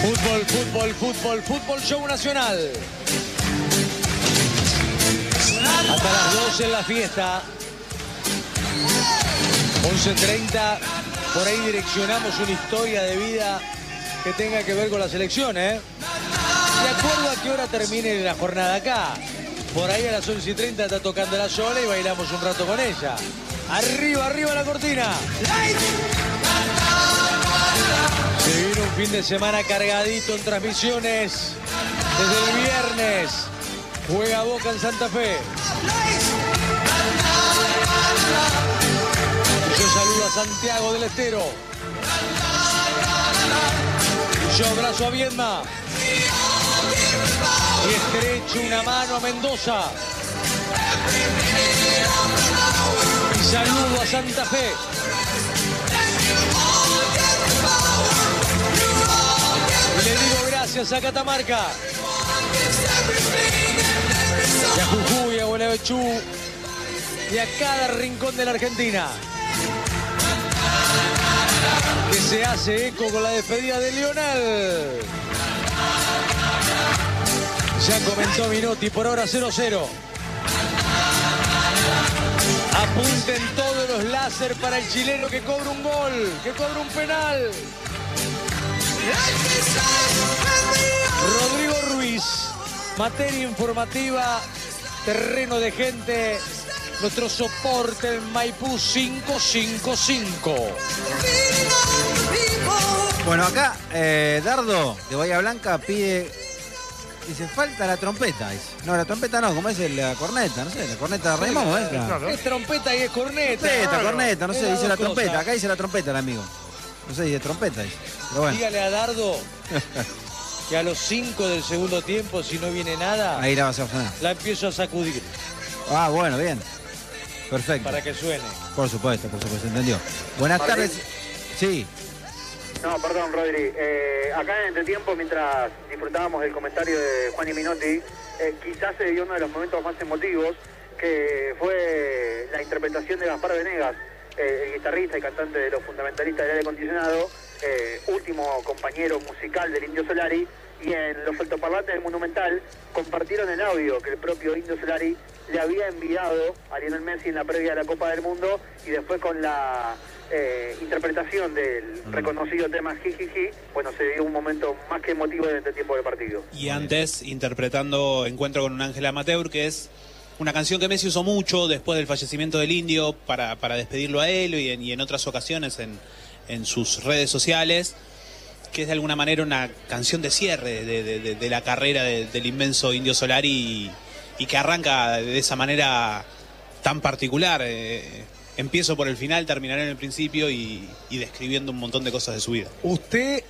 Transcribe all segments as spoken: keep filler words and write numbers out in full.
Fútbol, fútbol, fútbol, fútbol, show nacional. Hasta las doce en la fiesta. once treinta, por ahí direccionamos una historia de vida que tenga que ver con la selección, ¿eh? De acuerdo a qué hora termine la jornada acá. Por ahí a las once y treinta está tocando la sola y bailamos un rato con ella. Arriba, arriba la cortina. Se viene un fin de semana cargadito en transmisiones. Desde el viernes juega Boca en Santa Fe. Yo saludo a Santiago del Estero. Yo abrazo a Viedma. Y estrecho una mano a Mendoza. Y saludo a Santa Fe. Y le digo gracias a Catamarca. Y a Jujuy, a Gualeguaychú. Y a cada rincón de la Argentina. Que se hace eco con la despedida de Lionel. Ya comentó Minotti, por ahora cero cero. Apunten todos los láser para el chileno que cobra un gol, que cobra un penal. Rodrigo Ruiz, materia informativa, terreno de gente, nuestro soporte en Maipú cinco cinco cinco. Bueno, acá eh, Dardo de Bahía Blanca pide, dice, falta la trompeta. Dice. No, la trompeta no, como es la corneta, no sé, la corneta de Raimundo, ¿eh? Claro. Es trompeta y es corneta. Trompeta, claro. corneta, no sé, es dice la cosas. trompeta. Acá dice la trompeta el amigo. No sé, dice trompeta. Dice. Pero bueno. Dígale a Dardo que a los cinco del segundo tiempo, si no viene nada, ahí la vas a sonar. la empiezo a sacudir. Ah, bueno, bien. Perfecto. Para que suene. Por supuesto, por supuesto, entendió. Buenas Martín. tardes. Sí. No, perdón, Rodri. Eh, acá en este tiempo, mientras disfrutábamos del comentario de Juan y Minotti, eh, quizás se dio uno de los momentos más emotivos, que fue la interpretación de Gaspar Venegas, eh, el guitarrista y cantante de Los Fundamentalistas del Aire Acondicionado, eh, último compañero musical del Indio Solari, y en los altoparlantes del Monumental compartieron el audio que el propio Indio Solari le había enviado a Lionel Messi en la previa de la Copa del Mundo, y después con la eh, interpretación del reconocido tema Jijiji, bueno, se dio un momento más que emotivo en este tiempo de partido. Y antes interpretando Encuentro con un ángel amateur, que es una canción que Messi usó mucho después del fallecimiento del Indio para, para despedirlo a él y en, y en otras ocasiones en, en sus redes sociales, que es de alguna manera una canción de cierre de, de, de, de la carrera de, del inmenso Indio Solari y, y que arranca de esa manera tan particular. Eh, empiezo por el final, terminaré en el principio y, y describiendo un montón de cosas de su vida. ¿Usted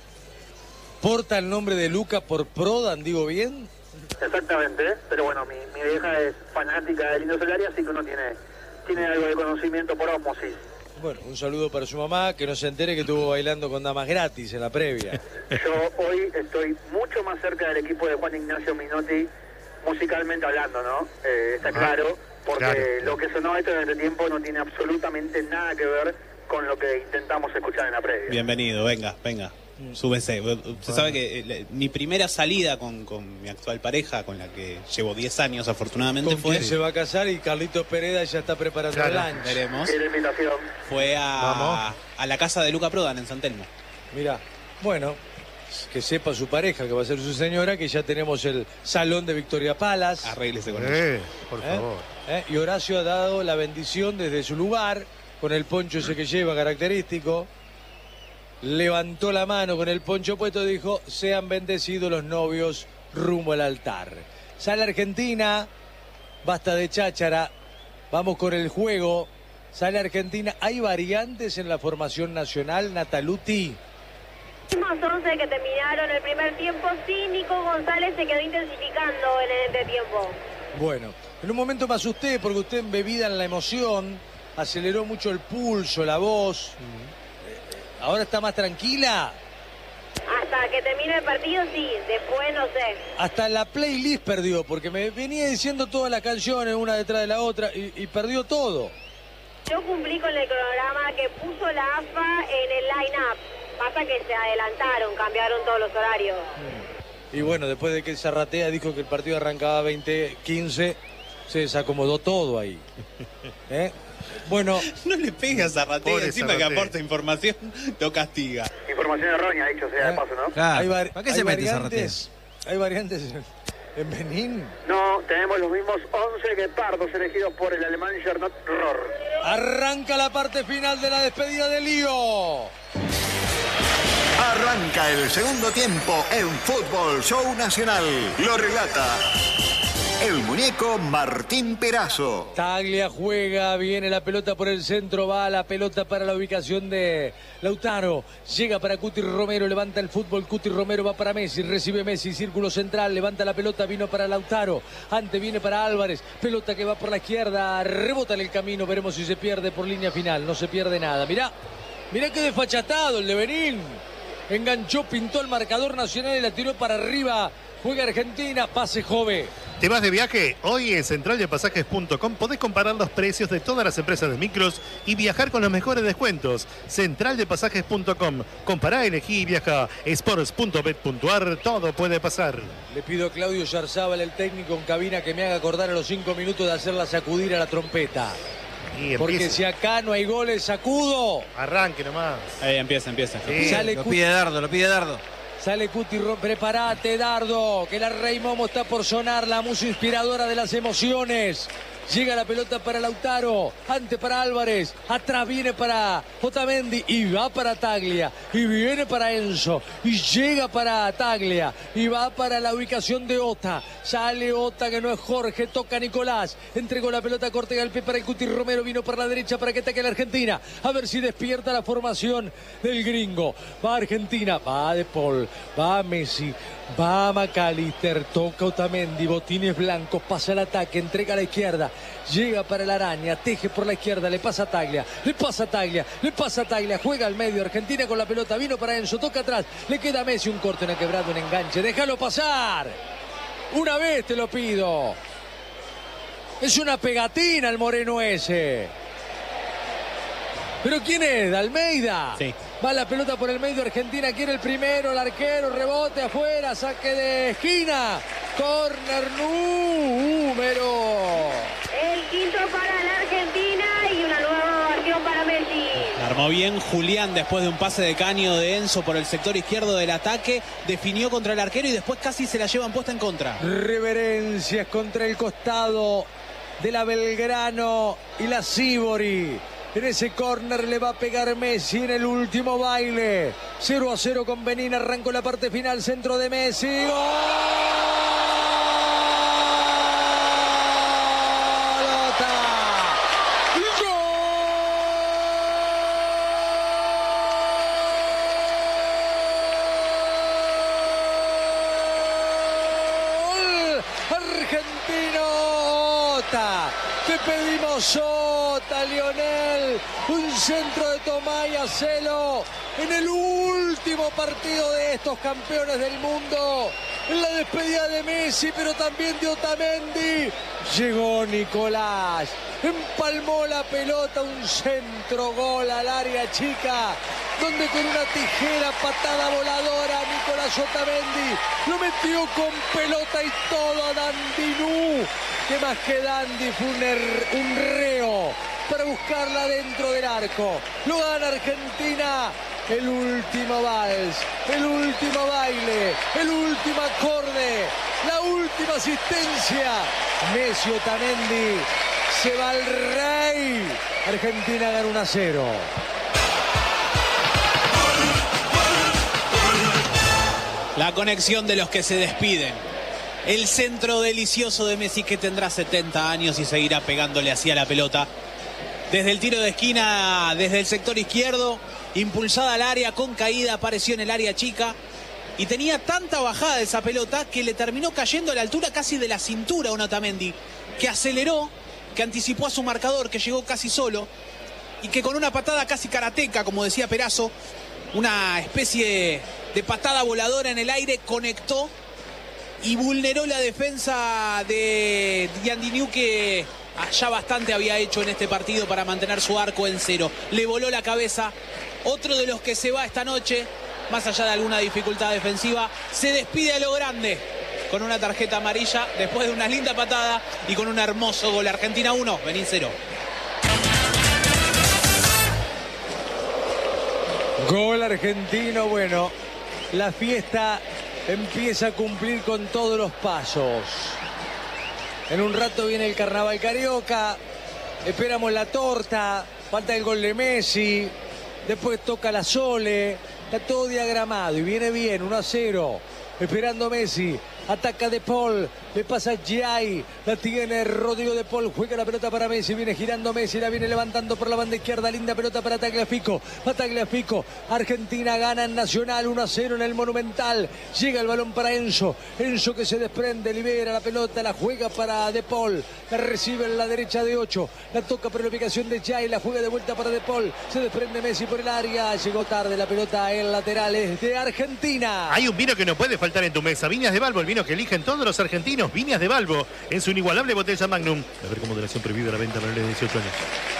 porta el nombre de Luca por Prodan, digo bien? Exactamente, pero bueno, mi, mi vieja es fanática del Indio Solari, así que uno tiene, tiene algo de conocimiento por osmosis. Bueno, un saludo para su mamá, que no se entere que estuvo bailando con damas gratis en la previa. Yo hoy estoy mucho más cerca del equipo de Juan Ignacio Minotti, musicalmente hablando, ¿no? Eh, está claro, porque claro. lo que sonó esto en este tiempo no tiene absolutamente nada que ver con lo que intentamos escuchar en la previa. Bienvenido, venga, venga. Súbese. Usted sabe que eh, mi primera salida con, con mi actual pareja, con la que llevo diez años afortunadamente, ¿Con fue, quién se va a casar? Y Carlitos Pereda ya está preparando Claro. el lunch. veremos, Y la invitación. fue a, Vamos. a la casa de Luca Prodan en San Telmo. Mira, bueno, que sepa su pareja, que va a ser su señora, que ya tenemos el salón de Victoria Palace. Arréglese con ella. Eh, por ¿eh? favor. ¿eh? Y Horacio ha dado la bendición desde su lugar, con el poncho ese que lleva característico. Levantó la mano con el poncho puesto y dijo, sean bendecidos los novios rumbo al altar. Sale Argentina, basta de cháchara, vamos con el juego. Sale Argentina, ¿hay variantes en la formación nacional, Nataluti? Mismos once que terminaron el primer tiempo, sí, Nico González se quedó intensificando en el entretiempo. Bueno, en un momento me asusté porque usted embebida en la emoción, aceleró mucho el pulso, la voz. ¿Ahora está más tranquila? Hasta que termine el partido, sí, después no sé. Hasta la playlist perdió, porque me venía diciendo todas las canciones una detrás de la otra y, y perdió todo. Yo cumplí con el programa que puso la A F A en el line-up. Pasa que se adelantaron, cambiaron todos los horarios. Y bueno, después de que Zarratea dijo que el partido arrancaba veinte quince, se desacomodó todo ahí. ¿Eh? Bueno, no le pegas a Zarratea, encima que aporta información, lo castiga. Información errónea, dicho sea de paso, ¿no? Claro. hay, var- ¿Para qué hay se mete variantes, hay variantes en, en Benín. No, tenemos los mismos once guepardos elegidos por el alemán Gernot Rohr. Arranca la parte final de la despedida de Lío. Arranca el segundo tiempo en Fútbol Show Nacional. Lo relata el muñeco Martín Perazo. Taglia juega, viene la pelota por el centro, va la pelota para la ubicación de Lautaro, llega para Cuti Romero, levanta el fútbol, Cuti Romero va para Messi, recibe Messi, círculo central, levanta la pelota, vino para Lautaro, ante viene para Álvarez, pelota que va por la izquierda, rebota en el camino, veremos si se pierde por línea final, no se pierde nada, mirá, mirá qué desfachatado el de Benín, enganchó, pintó el marcador nacional y la tiró para arriba, juega Argentina, pase Jove. ¿Te vas de viaje? Hoy en central de pasajes punto com podés comparar los precios de todas las empresas de micros y viajar con los mejores descuentos. central de pasajes punto com. Compará, elegí y viaja. sports punto bet punto ar. Todo puede pasar. Le pido a Claudio Yarzábal, el técnico en cabina, que me haga acordar a los cinco minutos de hacerla sacudir a la trompeta. Y Porque empieza. si acá no hay goles, sacudo. Arranque nomás. Ahí empieza, empieza. Sí. Sale Lo Cuti, pide Dardo, lo pide Dardo. sale Cuti, Ro- prepárate, Dardo, que la Rey Momo está por sonar, la música inspiradora de las emociones. Llega la pelota para Lautaro, ante para Álvarez, atrás viene para Otamendi y va para Taglia, y viene para Enzo, y llega para Taglia, y va para la ubicación de Ota. Sale Ota, que no es Jorge, toca Nicolás, entregó la pelota corta y al pie para el Cuti Romero, vino para la derecha para que ataque la Argentina, a ver si despierta la formación del gringo. Va Argentina, va De Paul, va Messi, va McAllister, toca Otamendi, botines blancos, pasa el ataque, entrega a la izquierda, llega para la araña, teje por la izquierda, le pasa a Taglia, le pasa a Taglia, le pasa a Taglia, juega al medio, Argentina con la pelota, vino para Enzo, toca atrás, le queda a Messi, un corte, una quebrada, un enganche, déjalo pasar, una vez te lo pido, es una pegatina el moreno ese. ¿Pero quién es? ¿De Almeida? Sí. Va la pelota por el medio, Argentina quiere el primero, el arquero, rebote afuera, saque de esquina, córner número. El quinto para la Argentina y una nueva ovación para Messi. La armó bien Julián después de un pase de caño de Enzo por el sector izquierdo del ataque, definió contra el arquero y después casi se la llevan puesta en contra. Reverencias contra el costado de la Belgrano y la Sibori. En ese córner le va a pegar Messi en el último baile. cero a cero con Benín, arrancó la parte final, centro de Messi. ¡Gol! Argentino, Ota. Te pedimos Ota, Lionel. Un centro de Tomaya Celo en el último partido de estos campeones del mundo. En la despedida de Messi, pero también de Otamendi. Llegó Nicolás. Empalmó la pelota, un centro gol al área chica, donde con una tijera patada voladora Nicolás Otamendi lo metió con pelota y todo a Dandinú, que más que Dandy fue un, er, un reo para buscarla dentro del arco. Lo gana Argentina. El último vals, el último baile, el último acorde, la última asistencia. Messi, Otamendi, se va el rey. Argentina gana uno a cero. La conexión de los que se despiden. El centro delicioso de Messi, que tendrá setenta años y seguirá pegándole así a la pelota. Desde el tiro de esquina, desde el sector izquierdo, impulsada al área, con caída, apareció en el área chica. Y tenía tanta bajada esa pelota que le terminó cayendo a la altura casi de la cintura a un Otamendi, que aceleró, que anticipó a su marcador, que llegó casi solo, y que con una patada casi karateca, como decía Perazo, una especie de patada voladora en el aire, conectó y vulneró la defensa de Dandinú, que ya bastante había hecho en este partido para mantener su arco en cero. Le voló la cabeza. Otro de los que se va esta noche, más allá de alguna dificultad defensiva, se despide a lo grande con una tarjeta amarilla después de una linda patada y con un hermoso gol. Argentina uno, Benín cero. Gol argentino, bueno, la fiesta empieza a cumplir con todos los pasos. En un rato viene el carnaval carioca, esperamos la torta, falta el gol de Messi, después toca la Sole, está todo diagramado y viene bien, uno a cero, esperando Messi. Ataca De Paul, le pasa Giai, la tiene Rodrigo De Paul, juega la pelota para Messi, viene girando Messi, la viene levantando por la banda izquierda, linda pelota para Tagliafico, para Tagliafico, Argentina gana en Nacional, uno a cero en el Monumental, llega el balón para Enzo, Enzo que se desprende, libera la pelota, la juega para De Paul, la recibe en la derecha de ocho, la toca por la ubicación de Giai, la juega de vuelta para De Paul, se desprende Messi por el área, llegó tarde la pelota en laterales de Argentina. Hay un vino que no puede faltar en tu mesa, Viñas de Balbo, el vino que eligen todos los argentinos, Viñas de Balbo, en su inigualable botella Magnum. A ver cómo moderación prohibida la venta para menores de dieciocho años.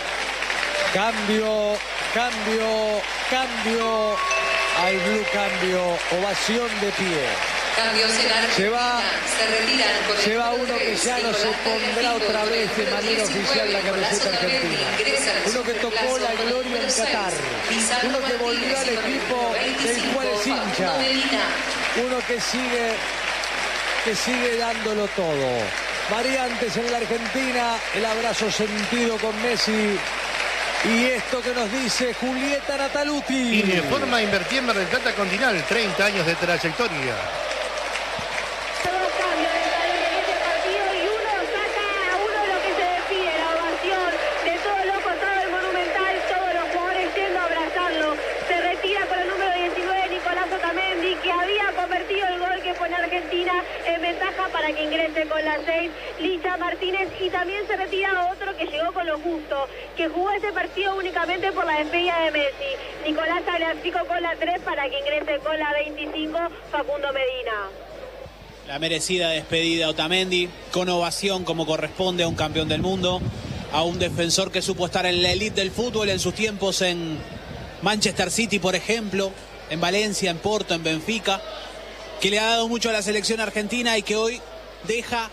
Cambio, cambio, cambio. Hay blue cambio, ovación de pie. Cambios en Argentina. Se va, se retiran con se el va uno que tres, ya no se pondrá otra vez de manera oficial la camiseta argentina. Uno que tocó la gloria en Qatar. Uno que volvió al equipo del cual es hincha. Uno que sigue, que sigue dándolo todo. Variantes en la Argentina, el abrazo sentido con Messi. Y esto que nos dice Julieta Nataluti. Y de forma invertida en Mar del Plata con Dinal, treinta años de trayectoria. Todo cambio en este partido y uno saca a uno lo que se despide, la ovación de todos los costados del Monumental, todos los jugadores yendo a abrazarlo. Se retira con el número diecinueve Nicolás Otamendi, que había convertido el gol que pone a Argentina en ventaja para que ingrese con la seis Licha Martínez, y también se retira otro que llegó con lo justo, que jugó este partido únicamente por la despedida de Messi, Nicolás Tagliafico con la tres para que ingrese con la veinticinco Facundo Medina. La merecida despedida Otamendi, con ovación como corresponde a un campeón del mundo, a un defensor que supo estar en la elite del fútbol en sus tiempos en Manchester City, por ejemplo, en Valencia, en Porto, en Benfica, que le ha dado mucho a la selección argentina y que hoy deja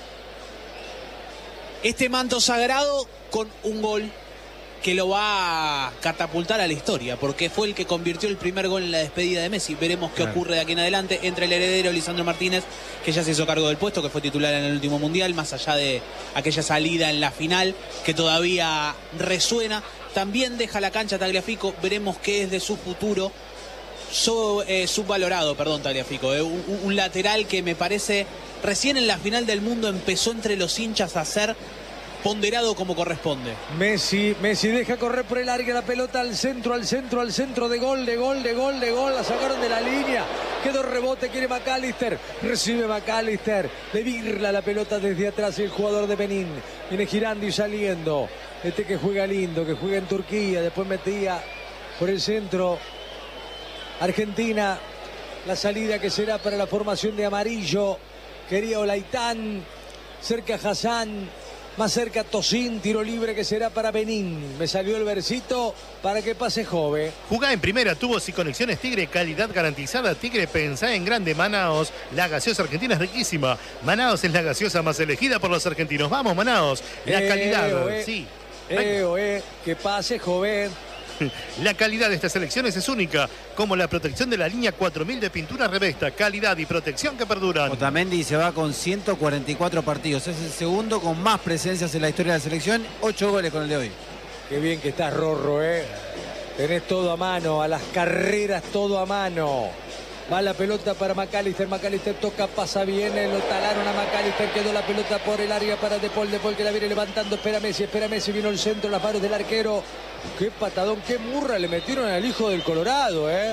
este manto sagrado con un gol que lo va a catapultar a la historia, porque fue el que convirtió el primer gol en la despedida de Messi. Veremos qué ocurre de aquí en adelante entre el heredero Lisandro Martínez, que ya se hizo cargo del puesto, que fue titular en el último mundial, más allá de aquella salida en la final que todavía resuena. También deja la cancha Tagliafico, veremos qué es de su futuro. So, eh, subvalorado, perdón, Tagliafico, eh, un, un lateral que me parece recién en la final del mundo empezó entre los hinchas a ser ponderado como corresponde. Messi, Messi deja correr por el área la pelota al centro, al centro, al centro, de gol, de gol, de gol, de gol, la sacaron de la línea, quedó rebote, quiere McAllister, recibe McAllister, le virla la pelota desde atrás el jugador de Benín, viene girando y saliendo, este que juega lindo, que juega en Turquía, después metía por el centro Argentina, la salida que será para la formación de amarillo, quería Olaitán, cerca Hassan, más cerca Tosín, tiro libre que será para Benín. Me salió el versito para que pase Jove. Jugá en primera, tubos y conexiones Tigre, calidad garantizada. Tigre, pensá en grande. Manaos, la gaseosa argentina es riquísima. Manaos es la gaseosa más elegida por los argentinos. Vamos, Manaos, la eh, calidad, eh, sí. Eh, eh, que pase Jove. La calidad de estas selecciones es única, como la protección de la línea cuatro mil de pintura Revesta, calidad y protección que perduran. Otamendi se va con ciento cuarenta y cuatro partidos, es el segundo con más presencias en la historia de la selección, ocho goles con el de hoy. Qué bien que estás, Rorro, eh. Tenés todo a mano, a las carreras todo a mano. Va la pelota para McAllister, McAllister toca, pasa bien, lo talaron a McAllister, quedó la pelota por el área para De Paul, De Paul que la viene levantando, espera Messi, espera Messi, vino el centro, las manos del arquero. Qué patadón, qué murra le metieron al hijo del Colorado, eh.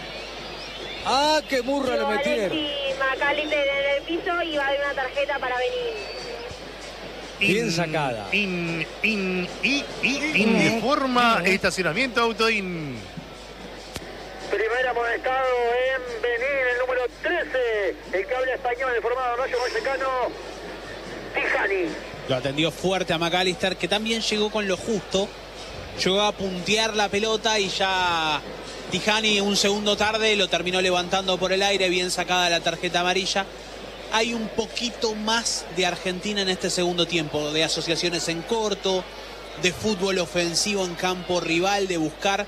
Ah, qué murra le metieron. McAllister en el piso y va a haber una tarjeta para Benín. Bien In, sacada. In, in, in, in, Informa estacionamiento Autoin. Primer amonestado en Benín, el número trece, el que habla español, el formado Rayo Vallecano, Tijani. Lo atendió fuerte a McAllister, que también llegó con lo justo. Llegó a puntear la pelota y ya Tijani un segundo tarde lo terminó levantando por el aire, bien sacada la tarjeta amarilla. Hay un poquito más de Argentina en este segundo tiempo, de asociaciones en corto, de fútbol ofensivo en campo rival, de buscar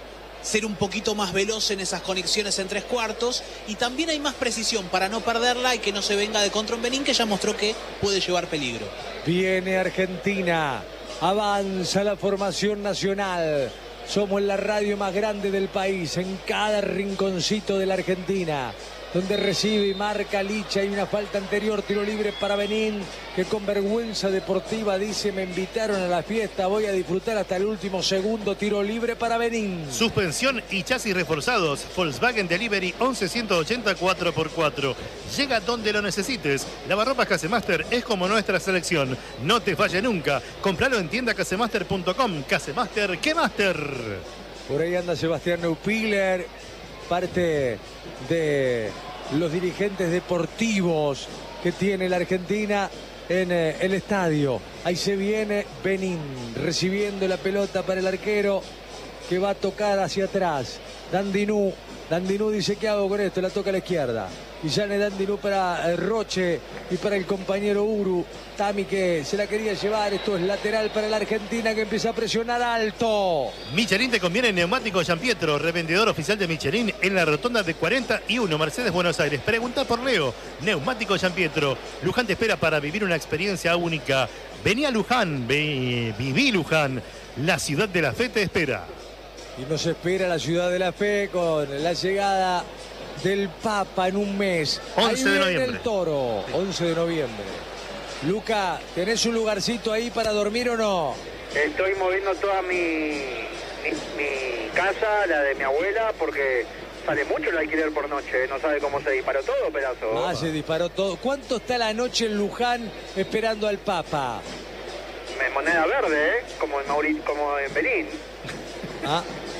ser un poquito más veloz en esas conexiones en tres cuartos, y también hay más precisión para no perderla y que no se venga de contra un Benín que ya mostró que puede llevar peligro. Viene Argentina, avanza la formación nacional. Somos la radio más grande del país, en cada rinconcito de la Argentina, donde recibe y marca Licha. Hay una falta anterior, tiro libre para Benín, que con vergüenza deportiva dice: me invitaron a la fiesta, voy a disfrutar hasta el último segundo. Tiro libre para Benín. Suspensión y chasis reforzados. Volkswagen Delivery once ciento ochenta cuatro por cuatro. Llega donde lo necesites. Lavarropas Casemaster es como nuestra selección. No te falle nunca. Compralo en tienda casemaster punto com. Casemaster, ¿qué master? Por ahí anda Sebastián Neupiller, parte de los dirigentes deportivos que tiene la Argentina en eh, el estadio. Ahí se viene Benín recibiendo la pelota para el arquero, que va a tocar hacia atrás. Dandinú, Dandinú dice: ¿qué hago con esto? La toca a la izquierda. Y sale Dandinú para eh, Roche y para el compañero Uru. Tami, que se la quería llevar. Esto es lateral para la Argentina, que empieza a presionar alto. Michelin te conviene neumático Giampietro, revendedor oficial de Michelin en la rotonda de cuarenta y uno, Mercedes, Buenos Aires. Pregunta por Leo. Neumático Giampietro. Luján te espera para vivir una experiencia única. Vení a Luján, ve, viví Luján. La ciudad de la fe te espera. Y nos espera la ciudad de la fe con la llegada del Papa en un mes. once de noviembre. El Toro, once de noviembre. Luca, ¿tenés un lugarcito ahí para dormir o no? Estoy moviendo toda mi, mi, mi casa, la de mi abuela, porque sale mucho el alquiler por noche. No sabe cómo se disparó todo, pedazo. Ah, se disparó todo. ¿Cuánto está la noche en Luján esperando al Papa? Me moneda verde, ¿eh? Como en, Mauri, como en Benín. Ah.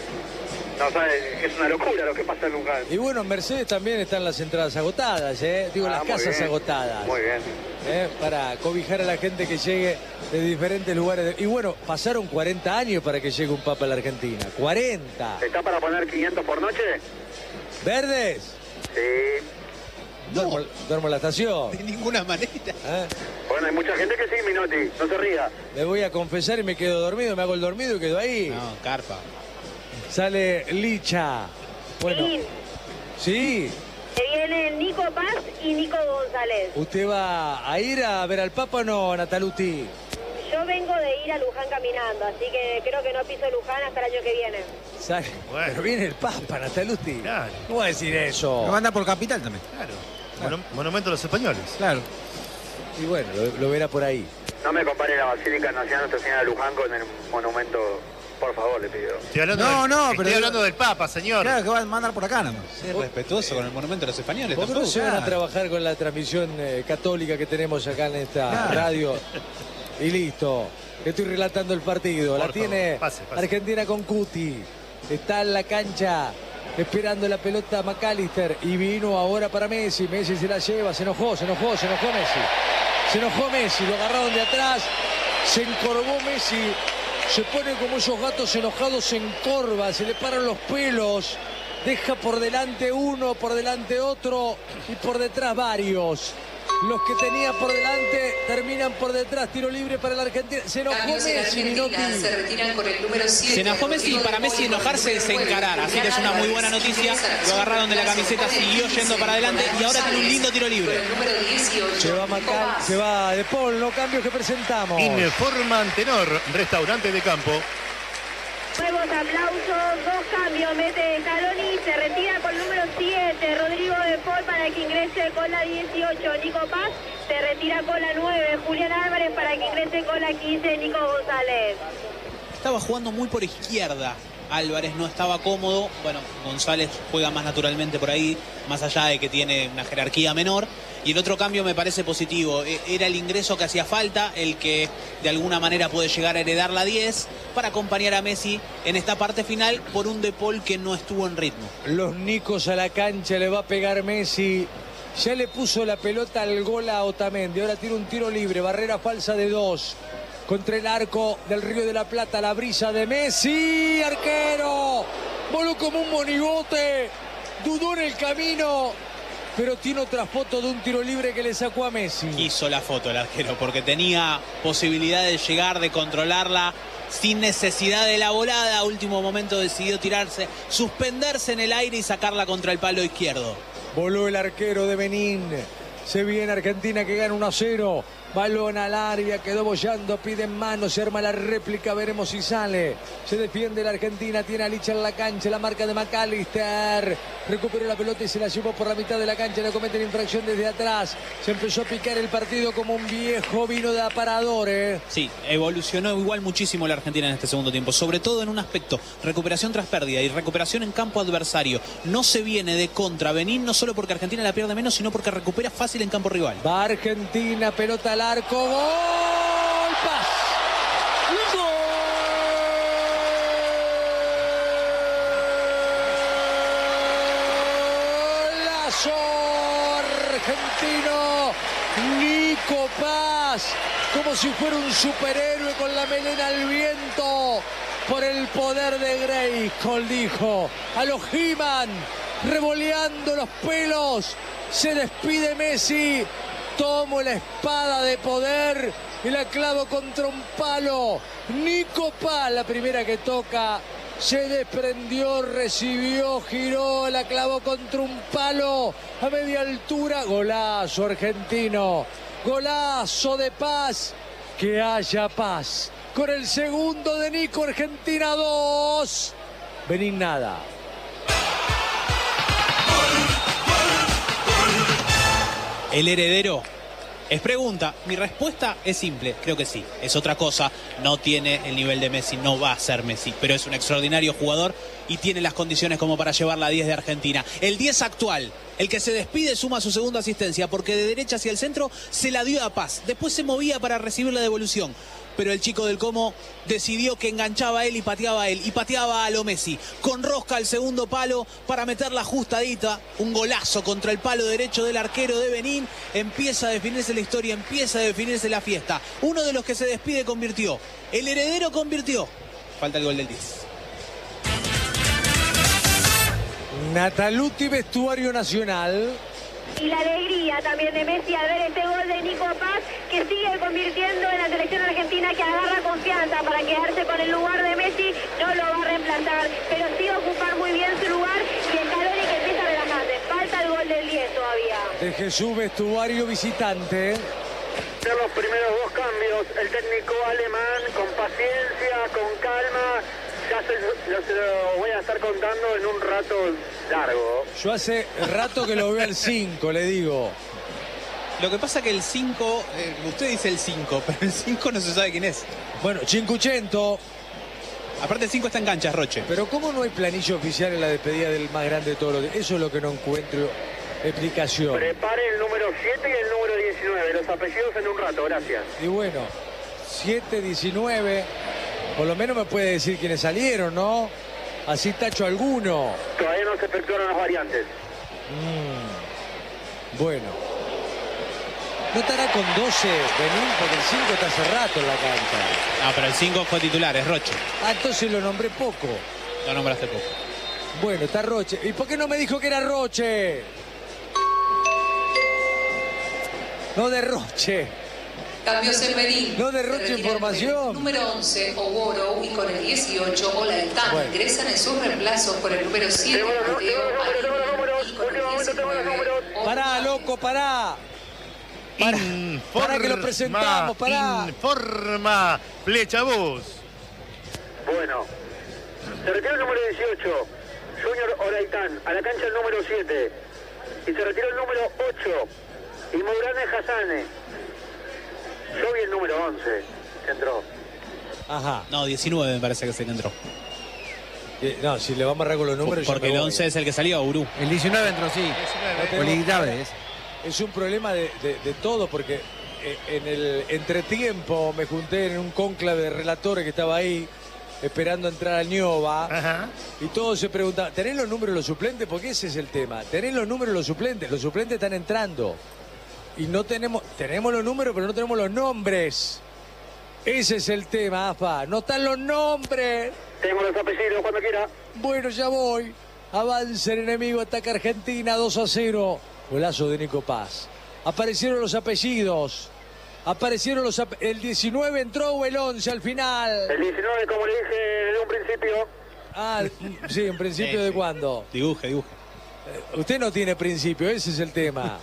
No sabe, es una locura lo que pasa en Luján. Y bueno, en Mercedes también están las entradas agotadas, ¿eh? Digo, Ah, las muy casas bien, agotadas. Muy bien. ¿Eh? Para cobijar a la gente que llegue de diferentes lugares. De... Y bueno, pasaron cuarenta años para que llegue un Papa a la Argentina. cuarenta. ¿Está para poner quinientos por noche? ¿Verdes? Sí. Duermo, duermo en la estación. De ninguna manera. ¿Eh? Bueno, hay mucha gente que sí, Minotti. No se ría. Le voy a confesar y me quedo dormido. Me hago el dormido y quedo ahí. No, carpa. Sale Licha. Bueno. Sí. Sí. Se vienen Nico Paz y Nico González. ¿Usted va a ir a ver al Papa o no, Nataluti? Yo vengo de ir a Luján caminando, así que creo que no piso Luján hasta el año que viene. Sale. Bueno. Pero viene el Papa, Nataluti. Claro. ¿Cómo va a decir eso? Lo manda por Capital también. Claro. Mono- monumento a los españoles. Claro. Y bueno, lo, lo verá por ahí. No me compare la Basílica Nacional Nuestra Señora de Luján con el monumento, por favor, le pido. Estoy hablando, No, del, no, estoy pero- hablando del Papa, señor. Claro que va a mandar por acá nomás. Es respetuoso con el monumento de los españoles. ¿Por qué no tampoco. se van a Claro. trabajar con la transmisión eh, católica que tenemos acá en esta Claro. radio? Y listo. Estoy relatando el partido. La Por tiene favor, pase, pase. Argentina con Cuti. Está en la cancha esperando la pelota McAllister. Y vino ahora para Messi. Messi se la lleva. Se enojó, se enojó, se enojó Messi. Se enojó Messi. Lo agarraron de atrás. Se encorvó Messi. Se pone como esos gatos enojados, se encorva. Se le paran los pelos. Deja por delante uno, por delante otro y por detrás varios. Los que tenía por delante terminan por detrás. Tiro libre para la Argentina. Se enojó Cambios en Messi, Argentina. Minotti. Se retiran con el número siete. Se enojó Messi y para Messi enojarse es encarar. Así que es una muy buena noticia. Lo agarraron de la camiseta, siguió yendo para adelante y ahora tiene un lindo tiro libre. Con el número dieciocho. Se va Macal, se va De Paul. Los cambios que presentamos. Informa Antenor, restaurante de campo. Nuevos aplausos, dos cambios, mete Scaloni, se retira con número siete, Rodrigo De Paul para que ingrese con la dieciocho, Nico Paz se retira con la nueve, Julián Álvarez para que ingrese con la quince, Nico González. Estaba jugando muy por izquierda. Álvarez no estaba cómodo. Bueno, González juega más naturalmente por ahí, más allá de que tiene una jerarquía menor. Y el otro cambio me parece positivo. Era el ingreso que hacía falta, el que de alguna manera puede llegar a heredar la diez para acompañar a Messi en esta parte final por un De Paul que no estuvo en ritmo. Los Nicos a la cancha, le va a pegar Messi. Ya le puso la pelota al gol a Otamendi. Ahora tira un tiro libre. Barrera falsa de dos. Contra el arco del Río de la Plata. La brisa de Messi. Arquero. Voló como un monigote. Dudó en el camino. Pero tiene otra foto de un tiro libre que le sacó a Messi. Hizo la foto el arquero porque tenía posibilidad de llegar, de controlarla sin necesidad de la volada. A último momento decidió tirarse, suspenderse en el aire y sacarla contra el palo izquierdo. Voló el arquero de Benín. Se viene Argentina que gana uno a cero. Balón al área, quedó bollando, pide en mano, se arma la réplica, veremos si sale. Se defiende la Argentina, tiene a Licha en la cancha, la marca de McAllister. Recuperó la pelota y se la llevó por la mitad de la cancha, le cometen infracción desde atrás. Se empezó a picar el partido como un viejo vino de aparador, ¿eh? Sí, evolucionó igual muchísimo la Argentina en este segundo tiempo, sobre todo en un aspecto, recuperación tras pérdida y recuperación en campo adversario. No se viene de contra Benín, no solo porque Argentina la pierde menos, sino porque recupera fácil en campo rival. Va Argentina, pelota al arco, gol, paz, golazo argentino, Nico Paz, como si fuera un superhéroe con la melena al viento, por el poder de Grayskull, dijo, a los He-Man, revoleando los pelos, se despide Messi. Tomo la espada de poder y la clavo contra un palo. Nico Paz, la primera que toca, se desprendió, recibió, giró, la clavó contra un palo a media altura. Golazo argentino, golazo de Paz. Que haya paz. Con el segundo de Nico, Argentina dos. Benín nada. ¿El heredero? Es pregunta. Mi respuesta es simple. Creo que sí. Es otra cosa. No tiene el nivel de Messi. No va a ser Messi. Pero es un extraordinario jugador y tiene las condiciones como para llevar la diez de Argentina. El diez actual, el que se despide, suma su segunda asistencia porque de derecha hacia el centro se la dio a Paz. Después se movía para recibir la devolución. Pero el chico del Como decidió que enganchaba a él y pateaba a él. Y pateaba a lo Messi. Con rosca al segundo palo para meterla ajustadita. Un golazo contra el palo derecho del arquero de Benín. Empieza a definirse la historia, empieza a definirse la fiesta. Uno de los que se despide convirtió. El heredero convirtió. Falta el gol del diez. Nataluti, vestuario nacional. Y la alegría también de Messi al ver este gol de Nico Paz, que sigue convirtiendo en la selección argentina, que agarra confianza para quedarse con el lugar de Messi. No lo va a reemplazar, pero sí va a ocupar muy bien su lugar, y Scaloni que empieza a relajarse. Falta el gol del diez todavía. De Jesús, vestuario visitante. En los primeros dos cambios, el técnico alemán con paciencia, con calma. Ya se lo, se lo voy a estar contando en un rato largo. Yo hace rato que lo veo al cinco, le digo. Lo que pasa que el cinco, eh, usted dice el cinco, pero el cinco no se sabe quién es. Bueno, Cinquecento. Aparte el cinco está en cancha, es Roche. Pero ¿cómo no hay planillo oficial en la despedida del más grande de todos los días? Eso es lo que no encuentro explicación. Prepare el número siete y el número diecinueve. Los apellidos en un rato, gracias. Y bueno, siete, diecinueve... Por lo menos me puede decir quiénes salieron, ¿no? Así tacho alguno. Todavía no se efectuaron las variantes. Mm, bueno. ¿No estará con doce Benín? Porque el cinco está hace rato en la cancha. Ah, pero el cinco fue titular, es Roche. Ah, entonces lo nombré poco. Lo nombraste poco. Bueno, está Roche. ¿Y por qué no me dijo que era Roche? No de Roche. Cambios en Benín. No derroche información. Número once, Oboro, y con el dieciocho, Olaitán. Bueno. Ingresan en sus reemplazos por el número siete, Tengo los Mateo, números, tengo los números, y con el últimamente tengo los números. diecinueve, Pará, loco, pará. Pará, pará que lo presentamos, pará. Informa, Flecha Bus. Bueno, se retiró el número dieciocho, Junior Olaitán, a la cancha el número siete. Y se retiró el número ocho, y Mourane Hassane. Yo vi el número once, que entró. Ajá. No, diecinueve me parece que se entró. Eh, No, si le vamos a agarrar con los números. Porque yo me el voy. once es el que salió, Urú. El diecinueve entró, sí. No tengo- Olvidable es. Es un problema de, de- de todo, porque eh, en el entretiempo me junté en un cónclave de relatores que estaba ahí esperando entrar al Ñoba. Ajá. Y todos se preguntaban, ¿tenés los números de los suplentes? Porque ese es el tema. ¿Tenés los números de los suplentes? Los suplentes están entrando. Y no tenemos, tenemos los números, pero no tenemos los nombres. Ese es el tema, AFA. No están los nombres. Tenemos los apellidos cuando quiera. Bueno, ya voy. Avanza el enemigo, ataca Argentina, dos a cero. Golazo de Nico Paz. Aparecieron los apellidos. Aparecieron los... ap- el diecinueve entró o el once al final. El diecinueve, como le dije desde un principio. Ah, sí, en principio Sí, de sí. cuándo. Dibuje, dibuje. Eh, Usted no tiene principio, ese es el tema.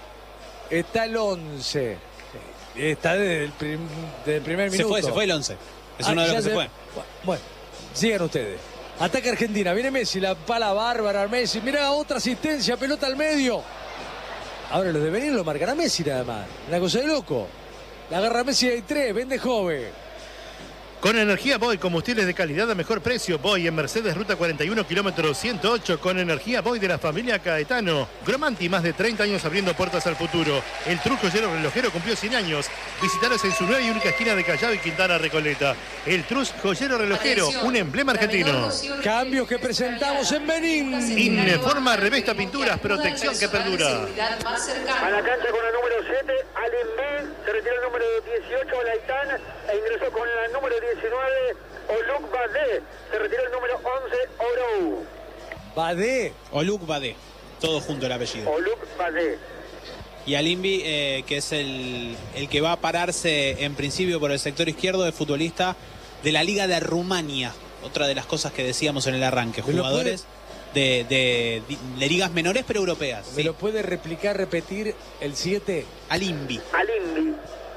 Está el once. Está desde el, prim- desde el primer Se minuto. fue, se fue el once. Es Ah, uno de los ya que se fue. Bueno, sigan ustedes. Ataca Argentina, viene Messi, la pala bárbara Messi. Mira, otra asistencia, pelota al medio. Ahora los de venir lo marcará Messi nada más. Una cosa de loco. La agarra Messi y hay tres, vende joven. Con energía Boy, combustibles de calidad a mejor precio. Boy en Mercedes, ruta cuarenta y uno, kilómetro ciento ocho. Con energía Boy de la familia Caetano. Gromanti, más de treinta años abriendo puertas al futuro. El Trus Joyero Relojero cumplió cien años. Visitaros en su nueva y única esquina de Callao y Quintana Recoleta. El Trus Joyero Relojero, Atención, un emblema la menor argentino. loción Cambios que de presentamos en Benín. Informa, revesta, pinturas, Ayuda al protección que personal de perdura. seguridad más A la cercano. cancha con el número siete, Alemán. Se retiró el número dieciocho, Laitán. E ingresó con el número diecinueve, Oluk Badé. Se retiró el número once, Orou. Badé. Oluk Badé. Todo junto el apellido. Oluk Badé. Y Alimbi, eh, que es el, el que va a pararse en principio por el sector izquierdo, de futbolista de la Liga de Rumania. Otra de las cosas que decíamos en el arranque. ¿Me lo Jugadores de, de- de ligas menores pero europeas. ¿Me ¿sí? lo puede replicar, repetir el siete? Alimbi. Alimbi.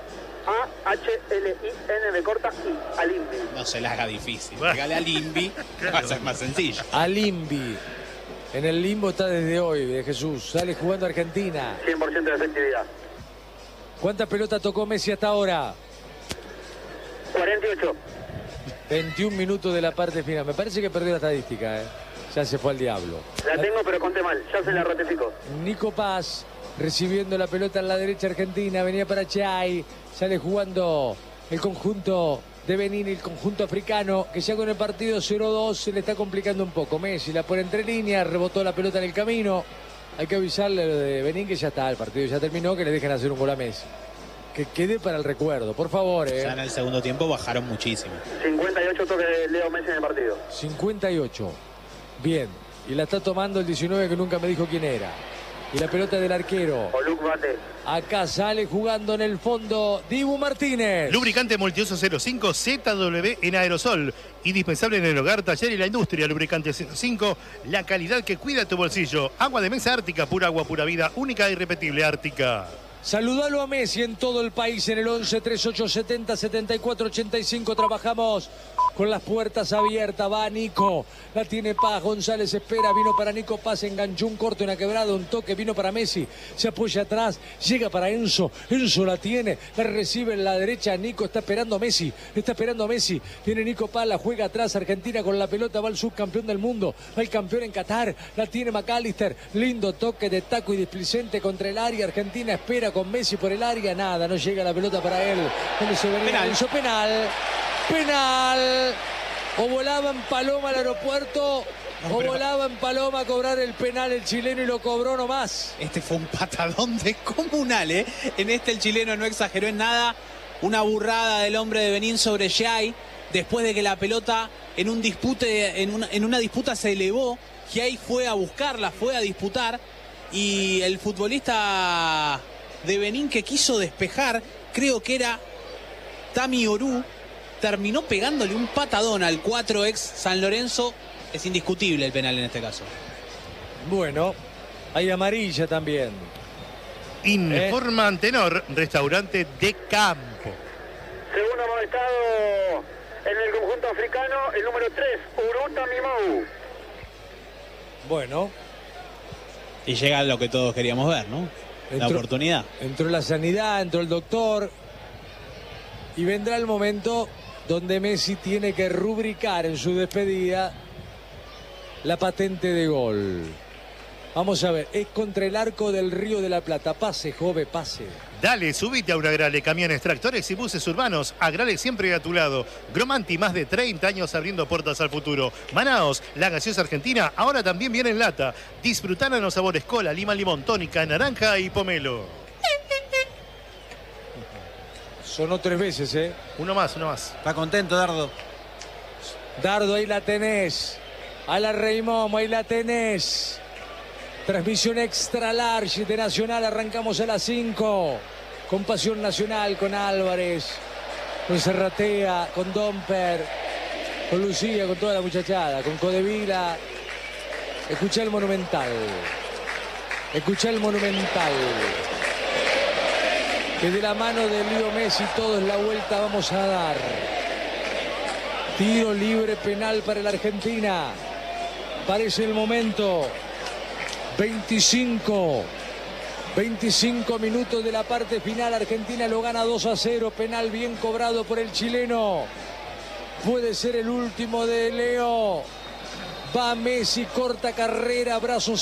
A H L I N de corta I. Alimbi. No se la haga difícil. Dígale Alimbi, va a ser más sencillo. Alimbi. En el limbo está desde hoy, de Jesús. Sale jugando Argentina. cien por ciento de efectividad. ¿Cuántas pelotas tocó Messi hasta ahora? cuarenta y ocho. veintiún minutos de la parte final. Me parece que perdió la estadística, ¿eh? Ya se fue al diablo. La tengo, pero conté mal. Ya se la ratifico. Nico Paz recibiendo la pelota en la derecha Argentina. Venía para Chay. Sale jugando el conjunto de Benín, el conjunto africano, que ya con el partido cero dos se le está complicando un poco. Messi la pone entre líneas, rebotó la pelota en el camino. Hay que avisarle a lo de Benín que ya está, el partido ya terminó, que le dejen hacer un gol a Messi. Que quede para el recuerdo, por favor. ¿eh? Ya en el segundo tiempo bajaron muchísimo. cincuenta y ocho toques de Leo Messi en el partido. cincuenta y ocho. Bien. Y la está tomando el diecinueve que nunca me dijo quién era. Y la pelota del arquero. Oluk Badé. Acá sale jugando en el fondo Dibu Martínez. Lubricante multiuso cero cinco Z W en aerosol. Indispensable en el hogar, taller y la industria. Lubricante cero cinco, la calidad que cuida tu bolsillo. Agua de mesa Ártica, pura agua, pura vida, única e irrepetible Ártica. Saludalo a Messi en todo el país en el once treinta y ocho setenta setenta y cuatro ochenta y cinco. Trabajamos con las puertas abiertas. Va Nico. La tiene Paz. González espera. Vino para Nico Paz. Enganchó un corte, una quebrada, un toque. Vino para Messi. Se apoya atrás. Llega para Enzo. Enzo la tiene. La recibe en la derecha. Nico está esperando a Messi. Está esperando a Messi. Viene Nico Paz. La juega atrás. Argentina con la pelota. Va el subcampeón del mundo. Va el campeón en Qatar. La tiene McAllister. Lindo toque de taco y displicente contra el área. Argentina espera con Messi por el área, nada, no llega la pelota para él. Donde se venía Penal. Enzo, penal, penal. O volaba en Paloma al aeropuerto, No, o pero- volaba en Paloma a cobrar el penal el chileno y lo cobró nomás. Este fue un patadón descomunal, ¿eh? En este el chileno no exageró en nada. Una burrada del hombre de Benín sobre Giai. Después de que la pelota en un dispute, en una, en una disputa se elevó. Giai fue a buscarla, fue a disputar. Y el futbolista de Benín que quiso despejar, creo que era Tami Orú, terminó pegándole un patadón al cuatro ex San Lorenzo. Es indiscutible el penal en este caso. Bueno, hay amarilla también. Informa Antenor, restaurante de campo. Segundo amonestado en el conjunto africano, el número tres, Uruta Mimou. Bueno, Y llega lo que todos queríamos ver, ¿no? La Entró- oportunidad. entró la sanidad, entró el doctor. Y vendrá el momento donde Messi tiene que rubricar en su despedida la patente de gol. Vamos a ver, es contra el arco del Río de la Plata. Pase, Jove, pase. Dale, subite a una Agrale, camiones, tractores y buses urbanos. Agrale siempre a tu lado. Gromanti, más de treinta años abriendo puertas al futuro. Manaos, la gaseosa argentina, ahora también viene en lata. Disfrutala en los sabores cola, lima, limón, tónica, naranja y pomelo. Sonó tres veces, ¿eh? Uno más, uno más. Está contento, Dardo. Dardo, ahí la tenés. A la Reimomo, ahí la tenés. Transmisión extra large de Nacional. Arrancamos a las cinco. Con Pasión Nacional, con Álvarez, con Serratea, con Domper, con Lucía, con toda la muchachada, con Codevila. Escuchá el Monumental. Escuchá el Monumental. Que de la mano de Leo Messi todos la vuelta vamos a dar. Tiro libre penal para la Argentina. Parece el momento. veinticinco. veinticinco minutos de la parte final. Argentina lo gana dos a cero. Penal bien cobrado por el chileno. Puede ser el último de Leo. Va Messi, corta carrera, brazos